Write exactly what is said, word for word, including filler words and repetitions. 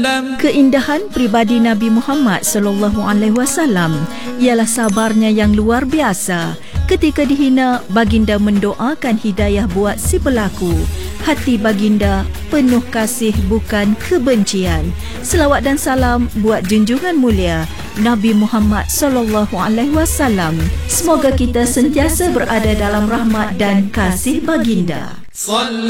وسلم. Keindahan pribadi Nabi Muhammad sallallahu alaihi wasallam ialah sabarnya yang luar biasa. Ketika dihina, baginda mendoakan hidayah buat si pelaku. Hati baginda penuh kasih bukan kebencian. Selawat dan salam buat junjungan mulia Nabi Muhammad sallallahu alaihi wasallam. Semoga kita sentiasa berada dalam rahmat dan kasih baginda.